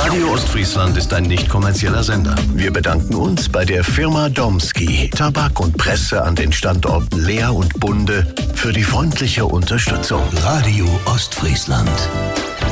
Radio Ostfriesland ist ein nicht kommerzieller Sender. Wir bedanken uns bei der Firma Domski, Tabak und Presse an den Standorten Leer und Bunde für die freundliche Unterstützung. Radio Ostfriesland.